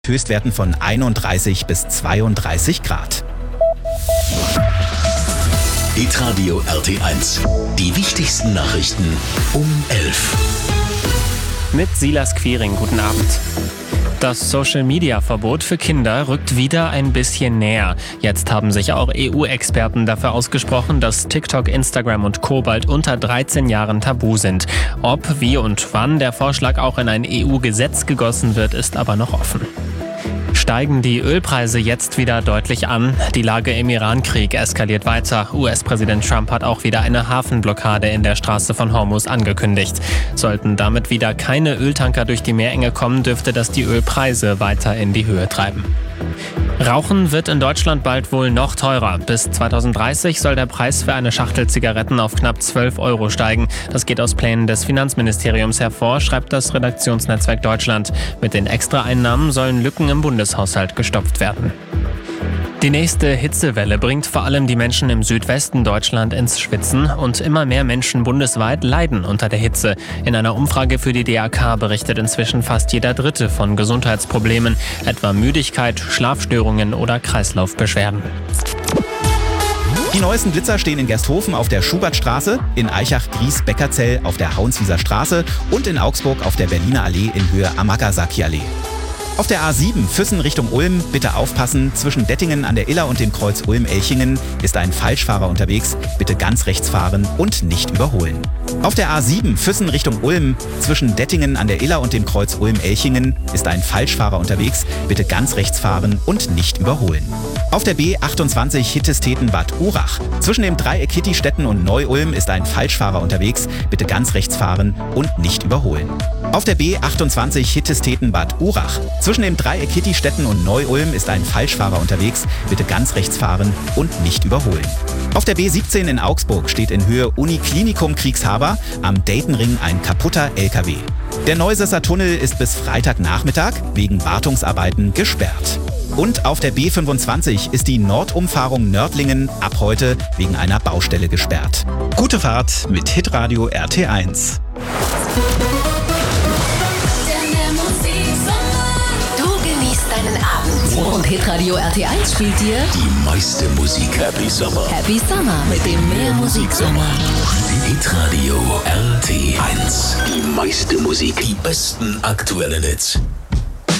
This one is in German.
Höchstwerten von 31 bis 32 Grad. Hitradio RT1. Die wichtigsten Nachrichten um 11. Mit Silas Quiring, guten Abend. Das Social-Media-Verbot für Kinder rückt wieder ein bisschen näher. Jetzt haben sich auch EU-Experten dafür ausgesprochen, dass TikTok, Instagram und Co. bald unter 13 Jahren tabu sind. Ob, wie und wann der Vorschlag auch in ein EU-Gesetz gegossen wird, ist aber noch offen. Steigen die Ölpreise jetzt wieder deutlich an. Die Lage im Iran-Krieg eskaliert weiter. US-Präsident Trump hat auch wieder eine Hafenblockade in der Straße von Hormuz angekündigt. Sollten damit wieder keine Öltanker durch die Meerenge kommen, dürfte das die Ölpreise weiter in die Höhe treiben. Rauchen wird in Deutschland bald wohl noch teurer. Bis 2030 soll der Preis für eine Schachtel Zigaretten auf knapp 12 € steigen. Das geht aus Plänen des Finanzministeriums hervor, schreibt das Redaktionsnetzwerk Deutschland. Mit den Extraeinnahmen sollen Lücken im Bundeshaushalt gestopft werden. Die nächste Hitzewelle bringt vor allem die Menschen im Südwesten Deutschland ins Schwitzen und immer mehr Menschen bundesweit leiden unter der Hitze. In einer Umfrage für die DAK berichtet inzwischen fast jeder Dritte von Gesundheitsproblemen, etwa Müdigkeit, Schlafstörungen oder Kreislaufbeschwerden. Die neuesten Blitzer stehen in Gersthofen auf der Schubertstraße, in Eichach-Gries-Beckerzell auf der Hauenswieser Straße und in Augsburg auf der Berliner Allee in Höhe Amagasaki-Allee. Auf der A7 Füssen Richtung Ulm, bitte aufpassen, zwischen Dettingen an der Iller und dem Kreuz Ulm-Elchingen ist ein Falschfahrer unterwegs, bitte ganz rechts fahren und nicht überholen. Auf der A7 Füssen Richtung Ulm, zwischen Dettingen an der Iller und dem Kreuz Ulm-Elchingen ist ein Falschfahrer unterwegs, bitte ganz rechts fahren und nicht überholen. Auf der B28 Hittestetten-Bad Urach, zwischen dem Dreieck Hittistetten und Neu-Ulm ist ein Falschfahrer unterwegs, bitte ganz rechts fahren und nicht überholen. Auf der B28 Hittestetten-Bad Urach, zwischen dem Dreieck Hittistetten und Neu-Ulm ist ein Falschfahrer unterwegs, bitte ganz rechts fahren und nicht überholen. Auf der B17 in Augsburg steht in Höhe Uniklinikum Kriegshaber am Daytonring ein kaputter LKW. Der Neusesser Tunnel ist bis Freitagnachmittag wegen Wartungsarbeiten gesperrt. Und auf der B25 ist die Nordumfahrung Nördlingen ab heute wegen einer Baustelle gesperrt. Gute Fahrt mit Hitradio RT1. Deinen Abend. Und Hitradio RT1 spielt dir die meiste Musik. Happy Summer. Happy Summer mit dem Mehrmusiksommer. Hitradio RT1. Die meiste Musik. Die besten aktuellen Hits.